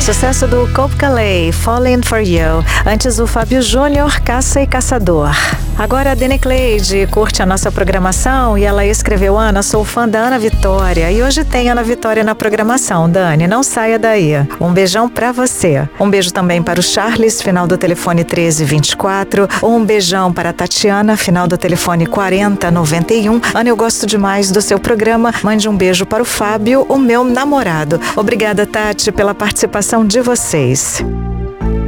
sucesso do Cope Calais, Falling for You. Antes o Fábio Júnior, Caça e Caçador. Agora a Dani Cleide curte a nossa programação e ela escreveu: Ana, sou fã da Ana Vitória e hoje tem Ana Vitória na programação. Dani, não saia daí. Um beijão pra você. Um beijo também para o Charles, final do telefone 1324. Um beijão para a Tatiana, final do telefone 4091. Ana, eu gosto demais do seu programa. Mande um beijo para o Fábio, o meu namorado. Obrigada, Tati, pela participação de vocês.